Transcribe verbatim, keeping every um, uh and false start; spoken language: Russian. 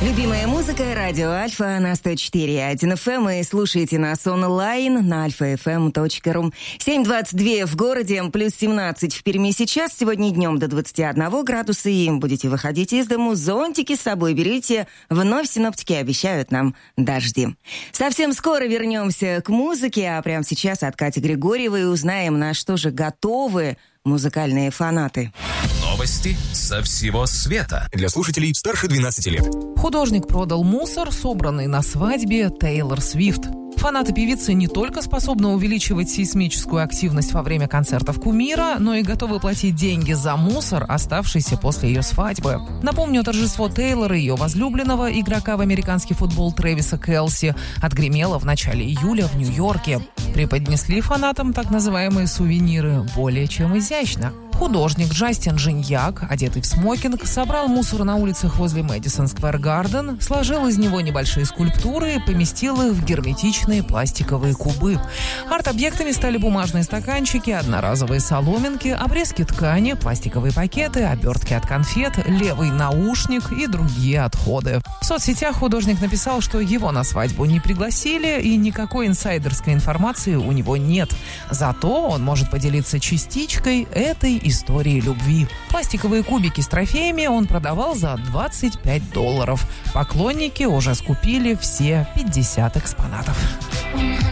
Любимая музыка, радио Альфа на сто четыре и один эф эм, и слушайте нас онлайн на альфа эф эм точка ру. семь двадцать два в городе, плюс семнадцать в Перми сейчас. Сегодня днем до двадцати одного градуса, и будете выходить из дому, зонтики с собой берите. Вновь синоптики обещают нам дожди. Совсем скоро вернемся к музыке, а прямо сейчас от Кати Григорьевой узнаем, на что же готовы музыкальные фанаты. Новости со всего света. Для слушателей старше двенадцати лет. Художник продал мусор, собранный на свадьбе Тейлор Свифт. Фанаты певицы не только способны увеличивать сейсмическую активность во время концертов кумира, но и готовы платить деньги за мусор, оставшийся после ее свадьбы. Напомню, торжество Тейлор и ее возлюбленного, игрока в американский футбол Трэвиса Келси, отгремело в начале июля в Нью-Йорке. Преподнесли фанатам так называемые сувениры более чем изящно. Художник Джастин Жиньяк, одетый в смокинг, собрал мусор на улицах возле Мэдисон Сквер Гарден, сложил из него небольшие скульптуры и поместил их в герметичные пластиковые кубы. Арт-объектами стали бумажные стаканчики, одноразовые соломинки, обрезки ткани, пластиковые пакеты, обертки от конфет, левый наушник и другие отходы. В соцсетях художник написал, что его на свадьбу не пригласили и никакой инсайдерской информации у него нет. Зато он может поделиться частичкой этой истории любви. Пластиковые кубики с трофеями он продавал за двадцать пять долларов. Поклонники уже скупили все пятьдесят экспонатов.